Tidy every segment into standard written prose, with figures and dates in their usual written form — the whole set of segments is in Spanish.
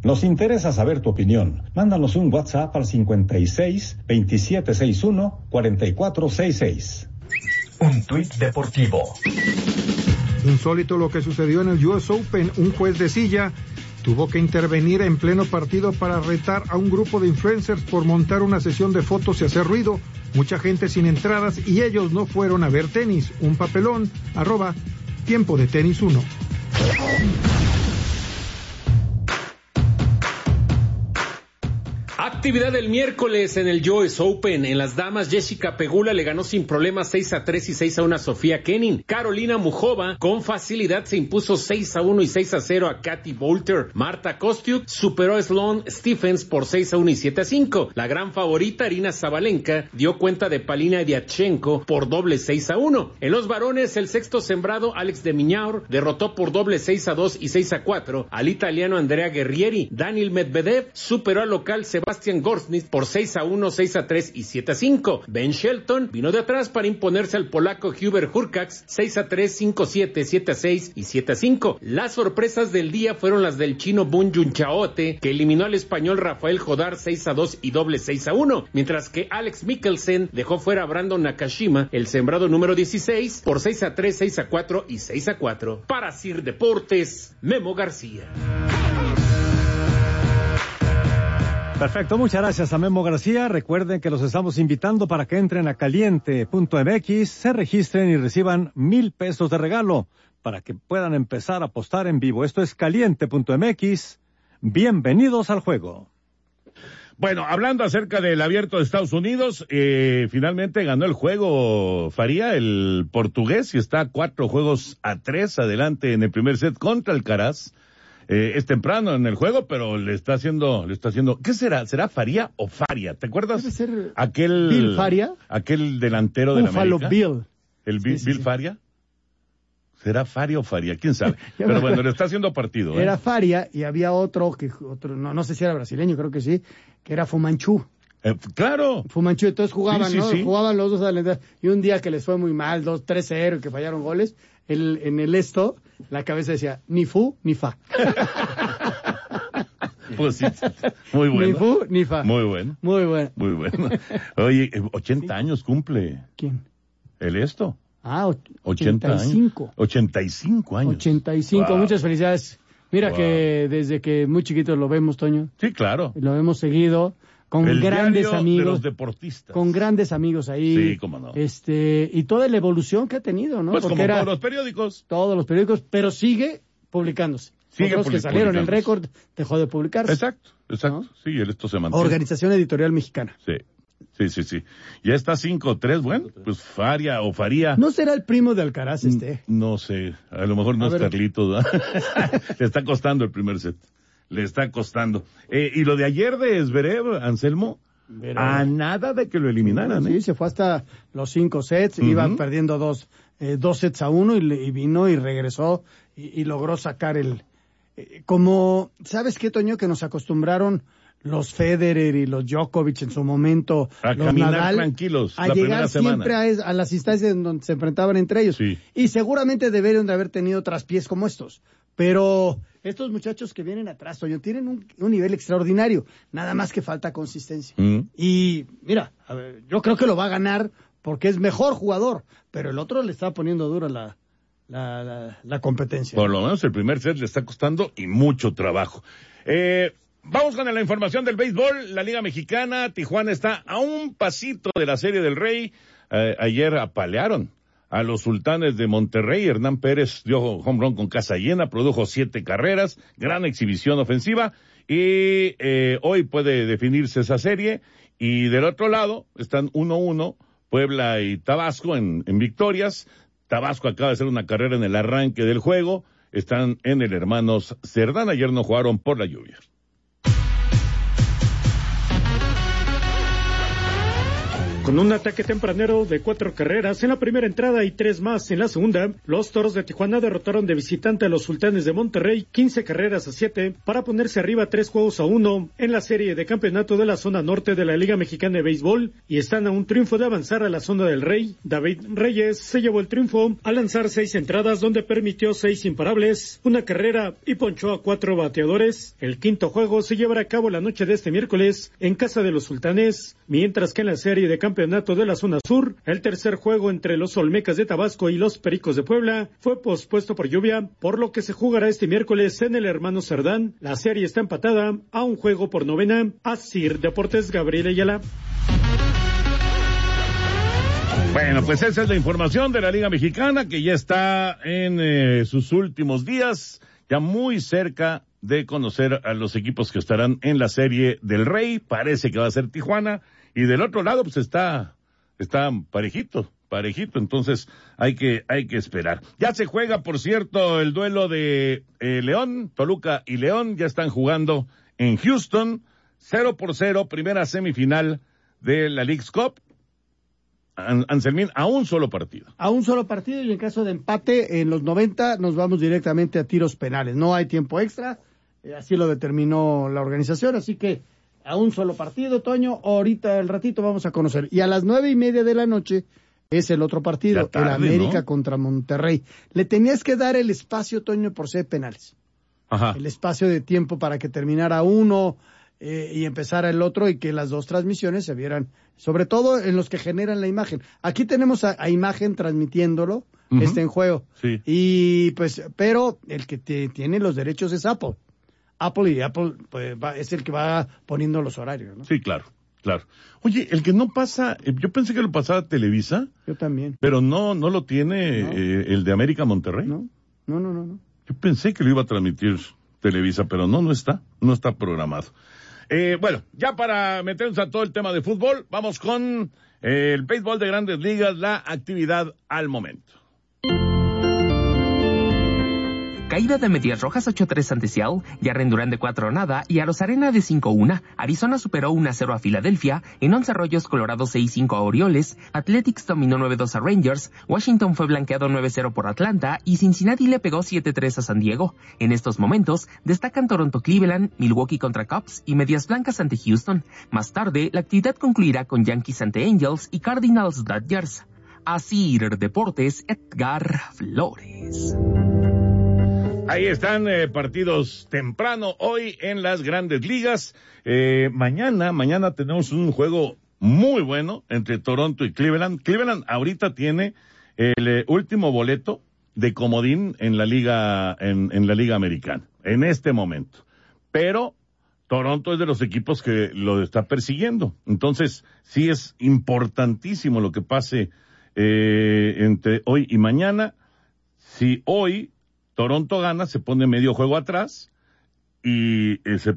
Nos interesa saber tu opinión. Mándanos un WhatsApp al 56 2761 4466. Un tuit deportivo. Insólito lo que sucedió en el US Open. Un juez de silla tuvo que intervenir en pleno partido para retar a un grupo de influencers por montar una sesión de fotos y hacer ruido. Mucha gente sin entradas y ellos no fueron a ver tenis. Un papelón, @tiempo de tenis 1. Actividad del miércoles en el US Open. En las damas, Jessica Pegula le ganó sin problemas 6-3 y 6-1 a Sofía Kenin. Carolina Muchova con facilidad se impuso 6-1 y 6-0 a Katy Boulter. Marta Kostyuk superó a Sloane Stephens por 6-1 y 7-5. La gran favorita, Arina Sabalenka, dio cuenta de Palina Diachenko por doble 6-1. En los varones, el sexto sembrado, Alex de Minaur, derrotó por doble 6-2 y 6-4 al italiano Andrea Guerrieri. Daniil Medvedev superó al local Sebastian Gorsnitz por 6-1, 6-3 y 7-5. Ben Shelton vino de atrás para imponerse al polaco Hubert Hurkacz 6-3, 5-7, 7-6 y 7-5. Las sorpresas del día fueron las del chino Bun Junchaote, que eliminó al español Rafael Jodar 6-2 y doble 6-1, mientras que Alex Mikkelsen dejó fuera a Brandon Nakashima, el sembrado número 16, por 6-3, 6-4 y 6-4. Para Sir Deportes, Memo García. Perfecto, muchas gracias a Memo García. Recuerden que los estamos invitando para que entren a caliente.mx, se registren y reciban $1,000 de regalo para que puedan empezar a apostar en vivo. Esto es caliente.mx. Bienvenidos al juego. Bueno, hablando acerca del Abierto de Estados Unidos, finalmente ganó el juego Faria, el portugués, y está 4-3 adelante en el primer set contra Alcaraz. Es temprano en el juego, pero le está haciendo, ¿qué será? ¿Será Faria o Faria? ¿Te acuerdas? Debe ser aquel Bill Faria. Aquel delantero de la América. Bill. ¿El Bill, sí. Bill Faria? ¿Será Faria o Faria? ¿Quién sabe? Pero bueno, le está haciendo partido. Era Faria y había otro, no sé si era brasileño, creo que sí, que era Fumanchu. Claro. Fumanchu, entonces jugaban, sí, ¿no? Sí. Jugaban los dos adelantados. Y un día que les fue muy mal, 2-3-0, que fallaron goles, en el la cabeza decía, ni fu, ni fa. Pues sí, muy bueno. Ni fu, ni fa. Muy bueno. Muy bueno. Muy bueno. Oye, 80 años cumple. ¿Quién? ¿El esto? 85. años. 85 años. 85, wow. Muchas felicidades. Mira que desde que muy chiquitos lo vemos, Toño. Sí, claro. Lo hemos seguido. Con el grandes amigos. De los deportistas. Con grandes amigos ahí. Sí, cómo no. Y toda la evolución que ha tenido, ¿no? Pues porque como todos los periódicos. Todos los periódicos, pero sigue publicándose. Otros que salieron en récord, dejó de publicarse. Exacto. ¿No? Sí, esto se mantiene. Organización Editorial Mexicana. Sí. Ya está 5-3, bueno, pues Faria o Faría. ¿No será el primo de Alcaraz No sé, a lo mejor no es Carlitos, ¿no? Le está costando el primer set. Le está costando. Y lo de ayer de Zverev, Anselmo, a nada de que lo eliminaran. Sí, se fue hasta los 5 sets, iban perdiendo 2 sets a 1 y vino y regresó y logró sacar como, ¿sabes qué, Toño? Que nos acostumbraron los Federer y los Djokovic en su momento, a los caminar Nadal, tranquilos a la llegar siempre semana. a las instancias en donde se enfrentaban entre ellos. Sí. Y seguramente deberían de haber tenido traspiés como estos. Pero estos muchachos que vienen atrás, Toño, tienen un nivel extraordinario. Nada más que falta consistencia. Y mira, a ver, yo creo que lo va a ganar porque es mejor jugador, pero el otro le está poniendo dura la competencia. Por lo menos el primer set le está costando y mucho trabajo. Vamos con la información del béisbol. La Liga Mexicana, Tijuana está a un pasito de la Serie del Rey. Ayer apalearon a los Sultanes de Monterrey. Hernán Pérez dio home run con casa llena, produjo 7 carreras, gran exhibición ofensiva. Y hoy puede definirse esa serie. Y del otro lado están 1-1 Puebla y Tabasco en victorias. Tabasco acaba de hacer una carrera en el arranque del juego. Están en el Hermanos Cerdán. Ayer no jugaron por la lluvia. Con un ataque tempranero de 4 carreras en la primera entrada y 3 más en la segunda, los Toros de Tijuana derrotaron de visitante a los Sultanes de Monterrey 15 carreras a 7 para ponerse arriba 3-1 en la serie de campeonato de la zona norte de la Liga Mexicana de Béisbol y están a un triunfo de avanzar a la zona del Rey. David Reyes se llevó el triunfo al lanzar 6 entradas donde permitió 6 imparables, una carrera y ponchó a 4 bateadores. El quinto juego se llevará a cabo la noche de este miércoles en casa de los Sultanes, mientras que en la serie de campeonato de la zona sur, el tercer juego entre los Olmecas de Tabasco y los Pericos de Puebla fue pospuesto por lluvia, por lo que se jugará este miércoles en el Hermano Cerdán. La serie está empatada a 1 juego por novena. Asir Deportes, Gabriel Ayala. Bueno, pues esa es la información de la Liga Mexicana, que ya está en sus últimos días, ya muy cerca de conocer a los equipos que estarán en la serie del Rey. Parece que va a ser Tijuana. Y del otro lado, pues está parejito, entonces hay que esperar. Ya se juega, por cierto, el duelo de León, Toluca y León, ya están jugando en Houston, 0-0, primera semifinal de la Leagues Cup. Anselmín, a un solo partido. A un solo partido, y en caso de empate, en los 90, nos vamos directamente a tiros penales. No hay tiempo extra, así lo determinó la organización, así que a un solo partido, Toño. Ahorita, al ratito, vamos a conocer. Y a las 9:30 de la noche es el otro partido, tarde, el América, ¿no?, contra Monterrey. Le tenías que dar el espacio, Toño, por ser penales. Ajá. El espacio de tiempo para que terminara uno y empezara el otro, y que las dos transmisiones se vieran, sobre todo en los que generan la imagen. Aquí tenemos a imagen transmitiéndolo, en juego. Sí. Y pues, pero el que tiene los derechos es Apple. Apple pues, es el que va poniendo los horarios, ¿no? Sí, claro. Oye, el que no pasa, yo pensé que lo pasaba Televisa. Yo también. Pero no lo tiene, no. El de América Monterrey. No. Yo pensé que lo iba a transmitir Televisa, pero no está programado. Bueno, ya para meternos a todo el tema de fútbol, vamos con el béisbol de Grandes Ligas, la actividad al momento. Caída de Medias Rojas 8-3 ante Seattle, Jarren Duran de 4-0 y Arozarena de 5-1. Arizona superó 1-0 a Filadelfia, en 11 rollos Colorado 6-5 a Orioles, Athletics dominó 9-2 a Rangers, Washington fue blanqueado 9-0 por Atlanta y Cincinnati le pegó 7-3 a San Diego. En estos momentos destacan Toronto Cleveland, Milwaukee contra Cubs y Medias Blancas ante Houston. Más tarde, la actividad concluirá con Yankees ante Angels y Cardinals Dodgers. Asir Deportes, Edgar Flores. Ahí están partidos temprano hoy en las Grandes Ligas. Mañana tenemos un juego muy bueno entre Toronto y Cleveland. Cleveland ahorita tiene el último boleto de comodín en la liga en la Liga Americana en este momento. Pero Toronto es de los equipos que lo está persiguiendo. Entonces, sí es importantísimo lo que pase entre hoy y mañana. Si hoy Toronto gana, se pone medio juego atrás y se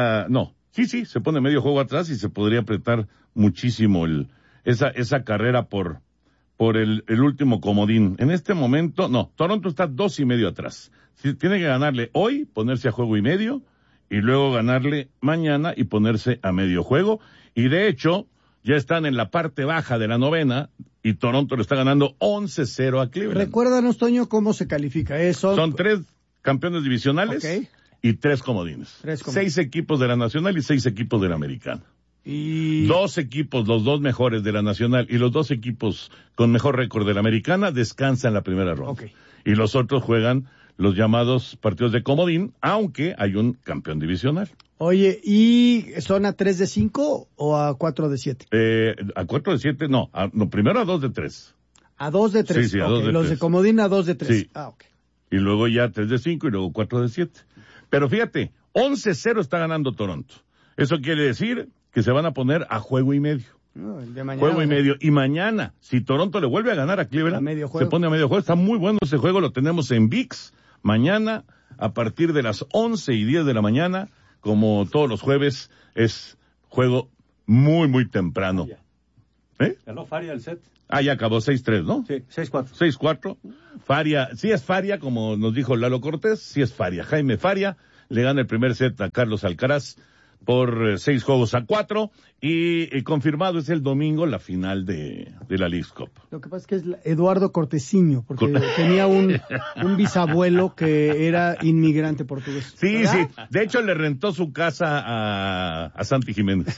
pone medio juego atrás y se podría apretar muchísimo esa carrera por el último comodín. En este momento, Toronto está 2.5 atrás. Tiene que ganarle hoy, ponerse a juego y medio, y luego ganarle mañana y ponerse a medio juego. Y de hecho, ya están en la parte baja de la novena, y Toronto le está ganando 11-0 a Cleveland. Recuérdanos, Toño, cómo se califica eso. Son 3 campeones divisionales, y 3 comodines. 6 equipos de la Nacional y 6 equipos de la Americana. Y 2 equipos, los 2 mejores de la Nacional y los 2 equipos con mejor récord de la Americana descansan en la primera ronda. Y los otros juegan los llamados partidos de comodín, aunque hay un campeón divisional. Oye, ¿y son a 3 de 5 o a 4 de 7? A 4 de 7, no, primero a 2 de 3. A 2 de 3. Sí, a 2 de 3. Los de comodín a 2 de 3. Sí. Y luego ya 3 de 5 y luego 4 de 7. Pero fíjate, 11-0 está ganando Toronto. Eso quiere decir que se van a poner a juego y medio. El de mañana, juego y medio. Y mañana, si Toronto le vuelve a ganar a Cleveland, se pone a medio juego. Está muy bueno ese juego, lo tenemos en ViX. Mañana, a partir de las 11:10 de la mañana, como todos los jueves, es juego muy, muy temprano. Ganó Faria el set. Ya acabó 6-3, ¿no? Sí, 6-4. 6-4. Faria, sí es Faria, como nos dijo Lalo Cortés, sí es Faria. Jaime Faria le gana el primer set a Carlos Alcaraz por 6-4 y confirmado es el domingo la final de la Leagues Cup. Lo que pasa es que es Eduardo Cortesiño, porque tenía un bisabuelo que era inmigrante portugués. Sí, ¿verdad? sí. De hecho, le rentó su casa a Santi Jiménez.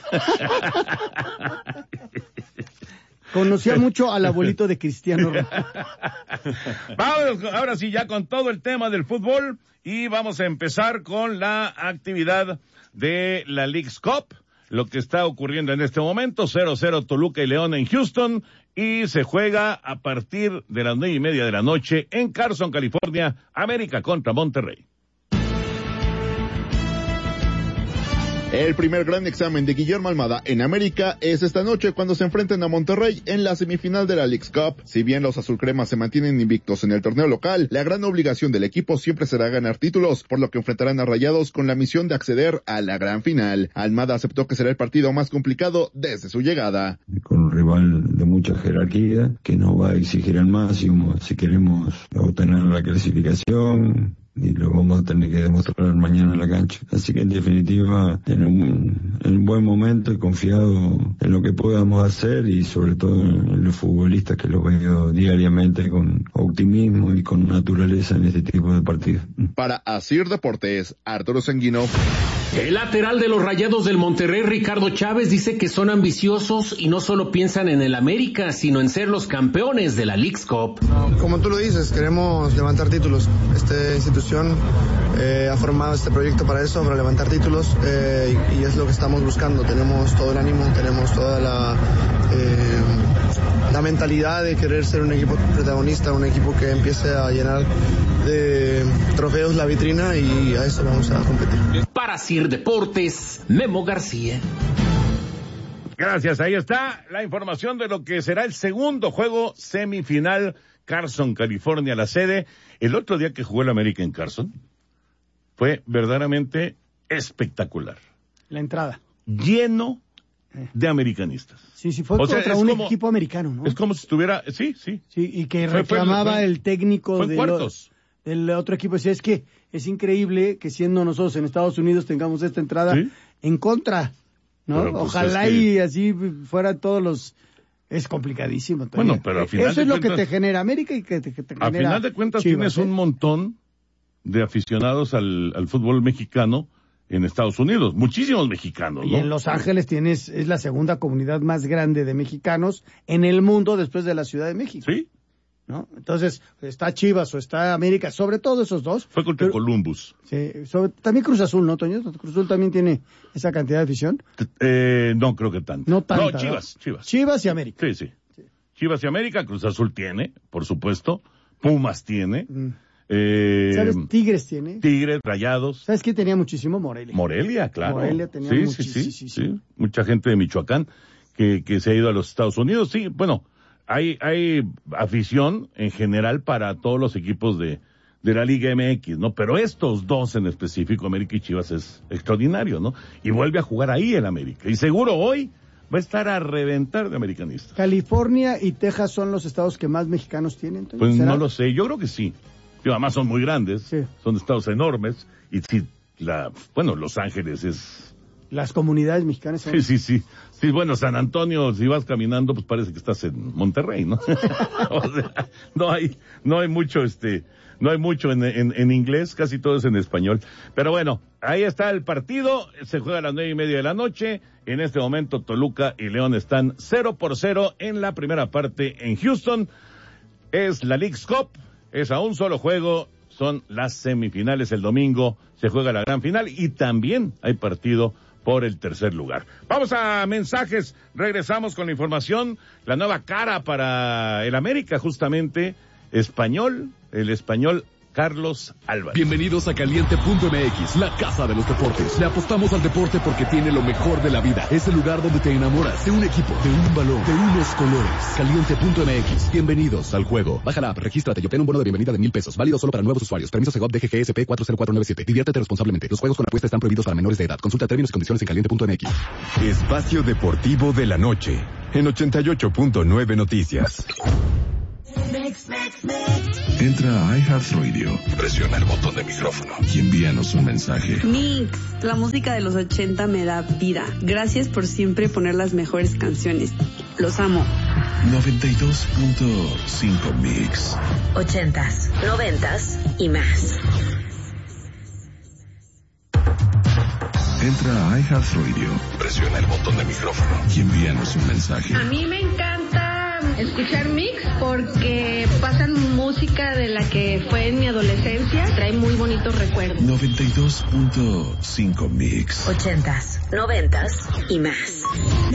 Conocía mucho al abuelito de Cristiano Ronaldo. Vamos ahora sí ya con todo el tema del fútbol y vamos a empezar con la actividad de la Leagues Cup. Lo que está ocurriendo en este momento, 0-0 Toluca y León en Houston, y se juega a partir de las 9:30 de la noche en Carson, California, América contra Monterrey. El primer gran examen de Guillermo Almada en América es esta noche cuando se enfrenten a Monterrey en la semifinal de la Leagues Cup. Si bien los azulcremas se mantienen invictos en el torneo local, la gran obligación del equipo siempre será ganar títulos, por lo que enfrentarán a Rayados con la misión de acceder a la gran final. Almada aceptó que será el partido más complicado desde su llegada. Con un rival de mucha jerarquía que nos va a exigir al máximo si queremos obtener la clasificación, y lo vamos a tener que demostrar mañana en la cancha. Así que en definitiva, en un buen momento y confiado en lo que podamos hacer y sobre todo en los futbolistas que los veo diariamente con optimismo y con naturaleza en este tipo de partidos. Para Asir Deportes, Arturo Sanguino. El lateral de los Rayados del Monterrey, Ricardo Chávez, dice que son ambiciosos y no solo piensan en el América, sino en ser los campeones de la Leagues Cup. Como tú lo dices, queremos levantar títulos. Esta institución ha formado este proyecto para eso, para levantar títulos, y es lo que estamos buscando. Tenemos todo el ánimo, tenemos toda la mentalidad de querer ser un equipo protagonista, un equipo que empiece a llenar de trofeos la vitrina, y a eso vamos a competir. Para Sir Deportes, Memo García. Gracias, ahí está la información de lo que será el segundo juego semifinal, Carson, California, la sede. El otro día que jugó el América en Carson fue verdaderamente espectacular. La entrada. Lleno de americanistas. Sí, fue contra un equipo americano, ¿no? Es como si estuviera, sí. Sí, y que reclamaba el técnico del otro equipo. Decía, es que es increíble que siendo nosotros en Estados Unidos tengamos esta entrada en contra, ¿no? Pero, pues, ojalá y así fueran todos los... Es complicadísimo todavía. Bueno, pero al final eso es lo que te genera América y que te genera... Al final de cuentas Chivas, tienes un montón de aficionados al fútbol mexicano en Estados Unidos, muchísimos mexicanos, ¿no? Y en Los Ángeles es la segunda comunidad más grande de mexicanos en el mundo después de la Ciudad de México. Sí. ¿No? Entonces, está Chivas o está América, sobre todo esos dos. Fue contra Columbus. Sí, también Cruz Azul, ¿no, Toño? Cruz Azul también tiene esa cantidad de afición. No creo que tanto. No tanto. No, Chivas. Chivas y América. Sí. Chivas y América, Cruz Azul tiene, por supuesto. Pumas tiene. ¿Sabes? Tigres tiene. Tigres, Rayados. ¿Sabes qué tenía muchísimo? Morelia. Morelia, claro. Morelia tenía muchísimo. Sí. Mucha gente de Michoacán que se ha ido a los Estados Unidos. Sí, bueno, hay afición en general para todos los equipos de la Liga MX, ¿no? Pero estos dos en específico, América y Chivas, es extraordinario, ¿no? Y vuelve a jugar ahí el América. Y seguro hoy va a estar a reventar de americanistas. ¿California y Texas son los estados que más mexicanos tienen? Pues ¿será? No lo sé, yo creo que sí. Además son muy grandes, son estados enormes, y sí, Los Ángeles es... Las comunidades mexicanas son... Sí, bueno, San Antonio, si vas caminando, pues parece que estás en Monterrey, ¿no? O sea, no hay mucho, no hay mucho en inglés, casi todo es en español. Pero bueno, ahí está el partido, se juega a las 9:30 de la noche. En este momento Toluca y León están 0-0 en la primera parte en Houston. Es la Leagues Cup, es a un solo juego, son las semifinales. El domingo se juega la gran final y también hay partido por el tercer lugar. Vamos a mensajes, regresamos con la información, la nueva cara para el América, justamente, el español Carlos Álvarez. Bienvenidos a Caliente.mx, la casa de los deportes. Le apostamos al deporte porque tiene lo mejor de la vida. Es el lugar donde te enamoras de un equipo, de un balón, de unos colores. Caliente.mx, bienvenidos al juego. Baja la app, regístrate y obtén un bono de bienvenida de 1,000 pesos. Válido solo para nuevos usuarios. Permiso Segov DGGSP 40497. Diviértete responsablemente. Los juegos con apuesta están prohibidos para menores de edad. Consulta términos y condiciones en Caliente.mx. Espacio Deportivo de la Noche, en 88.9 Noticias. Entra a iHeartRadio, presiona el botón de micrófono y envíanos un mensaje. Mix, la música de los 80 me da vida. Gracias por siempre poner las mejores canciones. Los amo. 92.5 Mix. 80s, 90s y más. Entra a iHeartRadio, presiona el botón de micrófono y envíanos un mensaje. A mí me encanta escuchar Mix porque pasan música de la que fue en mi adolescencia. Trae muy bonitos recuerdos. 92.5 Mix. 80s, 90s y más.